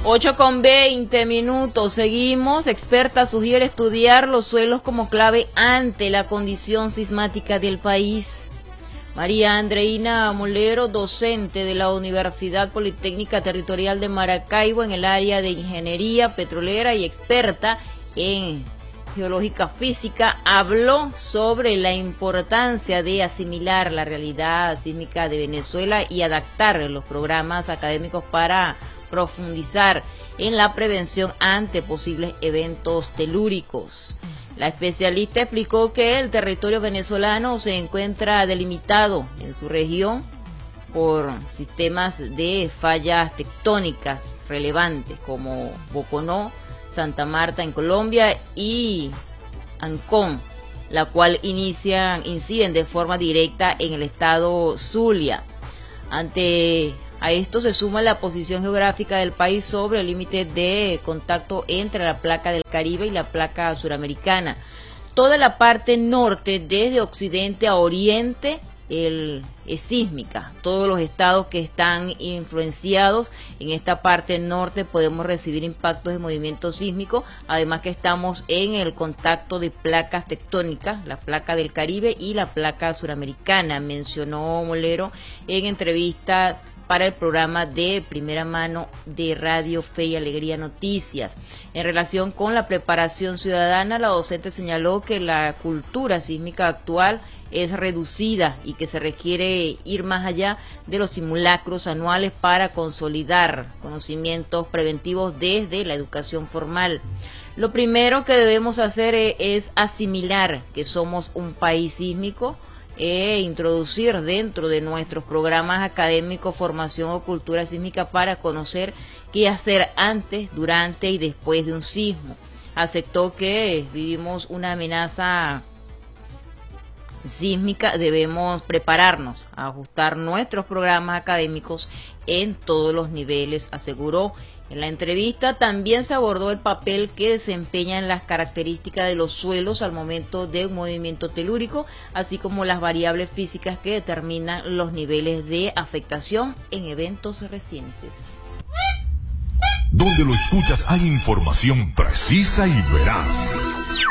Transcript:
8:20. Seguimos. Experta sugiere estudiar los suelos como clave ante la condición sismática del país. María Andreina Molero, docente de la Universidad Politécnica Territorial de Maracaibo en el área de ingeniería petrolera y experta en geológica física, habló sobre la importancia de asimilar la realidad sísmica de Venezuela y adaptar los programas académicos para profundizar en la prevención ante posibles eventos telúricos. La especialista explicó que el territorio venezolano se encuentra delimitado en su región por sistemas de fallas tectónicas relevantes como Boconó, Santa Marta en Colombia y Ancón, la cual inciden de forma directa en el estado Zulia. A esto se suma la posición geográfica del país sobre el límite de contacto entre la placa del Caribe y la placa suramericana. Toda la parte norte, desde occidente a oriente, es sísmica. Todos los estados que están influenciados en esta parte norte podemos recibir impactos de movimiento sísmico, además que estamos en el contacto de placas tectónicas, la placa del Caribe y la placa suramericana, mencionó Molero en entrevista para el programa de primera mano de Radio Fe y Alegría Noticias. En relación con la preparación ciudadana, la docente señaló que la cultura sísmica actual es reducida y que se requiere ir más allá de los simulacros anuales para consolidar conocimientos preventivos desde la educación formal. Lo primero que debemos hacer es asimilar que somos un país sísmico, introducir dentro de nuestros programas académicos formación o cultura sísmica para conocer qué hacer antes, durante y después de un sismo. Aceptó que vivimos una amenaza sísmica, debemos prepararnos a ajustar nuestros programas académicos en todos los niveles, aseguró. En la entrevista también se abordó el papel que desempeñan las características de los suelos al momento de un movimiento telúrico, así como las variables físicas que determinan los niveles de afectación en eventos recientes. Donde lo escuchas hay información precisa y veraz.